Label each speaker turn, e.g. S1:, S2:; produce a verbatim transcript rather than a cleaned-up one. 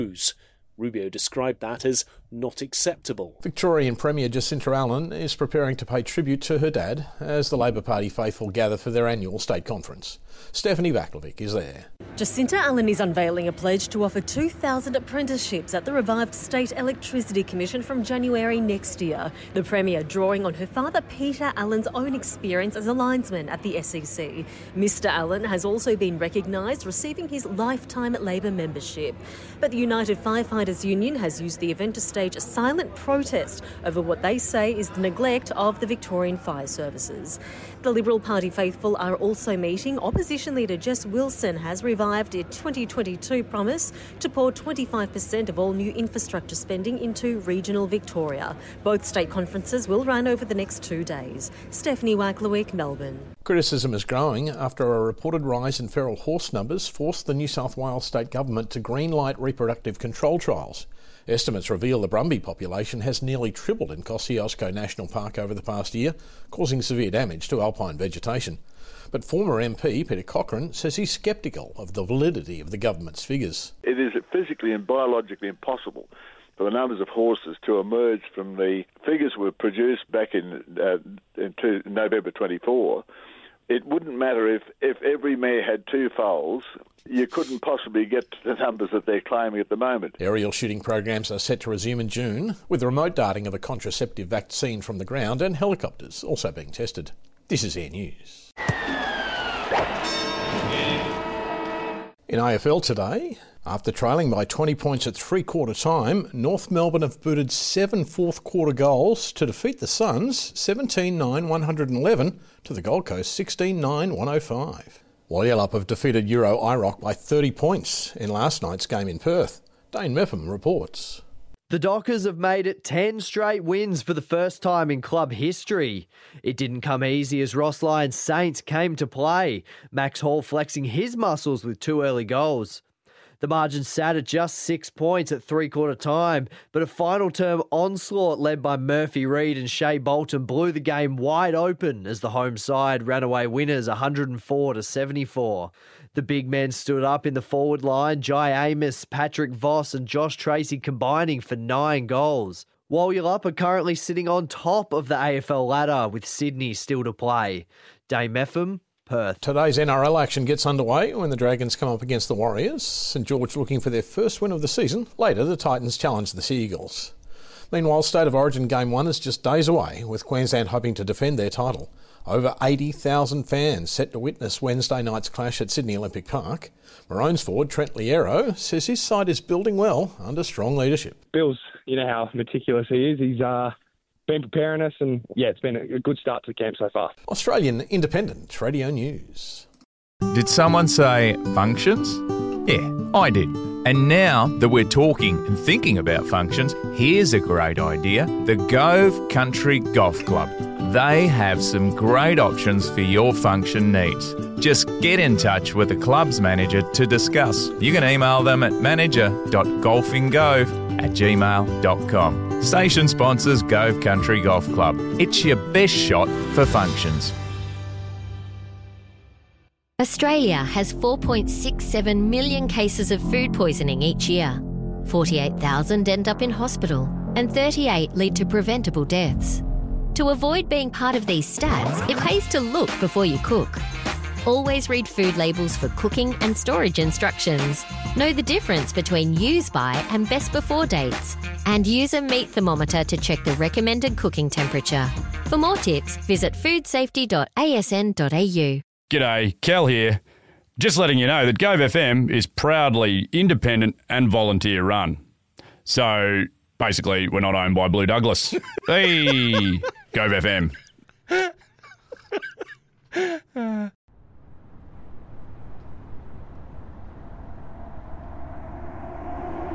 S1: Rubio described that as not acceptable.
S2: Victorian Premier Jacinta Allen is preparing to pay tribute to her dad as the Labor Party faithful gather for their annual state conference. Stephanie Vaklovic is there.
S3: Jacinta Allen is unveiling a pledge to offer two thousand apprenticeships at the revived State Electricity Commission from January next year. The Premier drawing on her father Peter Allen's own experience as a linesman at the S E C. Mister Allen has also been recognised, receiving his lifetime Labor membership. But the United Firefighters Union has used the event to stage a silent protest over what they say is the neglect of the Victorian fire services. The Liberal Party faithful are also meeting. Opposition leader Jess Wilson has revived its twenty twenty-two promise to pour twenty-five percent of all new infrastructure spending into regional Victoria. Both state conferences will run over the next two days. Stephanie Waklowick, Melbourne.
S2: Criticism is growing after a reported rise in feral horse numbers forced the New South Wales state government to greenlight reproductive control trials. Estimates reveal the Brumby population has nearly tripled in Kosciuszko National Park over the past year, causing severe damage to alpine vegetation. But former M P Peter Cochrane says he's sceptical of the validity of the government's figures.
S4: It is physically and biologically impossible for the numbers of horses to emerge from the figures were produced back in, uh, in two, November twenty-four. It wouldn't matter if, if every mare had two foals. You couldn't possibly get to the numbers that they're claiming at the moment.
S2: Aerial shooting programs are set to resume in June, with remote darting of a contraceptive vaccine from the ground and helicopters also being tested. This is Air News. In A F L today, after trailing by twenty points at three-quarter time, North Melbourne have booted seven fourth-quarter goals to defeat the Suns seventeen nine one eleven to the Gold Coast sixteen nine one oh five. While Yallop have defeated Euro I R O C by thirty points in last night's game in Perth. Dane Mepham reports.
S5: The Dockers have made it ten straight wins for the first time in club history. It didn't come easy as Ross Lyon's Saints came to play, Max Hall flexing his muscles with two early goals. The margin sat at just six points at three-quarter time, but a final-term onslaught led by Murphy Reid and Shea Bolton blew the game wide open as the home side ran away winners one hundred four to seventy-four. The big men stood up in the forward line, Jai Amos, Patrick Voss and Josh Tracy combining for nine goals. Walyalup are currently sitting on top of the A F L ladder with Sydney still to play. Dane Mepham, Perth.
S2: Today's N R L action gets underway when the Dragons come up against the Warriors. St George looking for their first win of the season. Later, the Titans challenge the Sea Eagles. Meanwhile, State of Origin Game one is just days away, with Queensland hoping to defend their title. Over eighty thousand fans set to witness Wednesday night's clash at Sydney Olympic Park. Maroons forward Trent Liero says his side is building well under strong leadership.
S6: Bill's, you know how meticulous he is. He's uh, been preparing us and, yeah, it's been a good start to the camp so far.
S2: Australian Independent Radio News.
S7: Did someone say functions? Yeah, I did. And now that we're talking and thinking about functions, here's a great idea. The Gove Country Golf Club. They have some great options for your function needs. Just get in touch with the club's manager to discuss. You can email them at manager dot golfinggove at gmail dot com. Station sponsors Gove Country Golf Club. It's your best shot for functions.
S8: Australia has four point six seven million cases of food poisoning each year. forty-eight thousand end up in hospital and thirty-eight lead to preventable deaths. To avoid being part of these stats, it pays to look before you cook. Always read food labels for cooking and storage instructions. Know the difference between use by and best before dates. And use a meat thermometer to check the recommended cooking temperature. For more tips, visit food safety dot a s n dot a u.
S9: G'day, Cal here. Just letting you know that Gove F M is proudly independent and volunteer run. So, basically, we're not owned by Blue Douglas. Hey, Gove F M.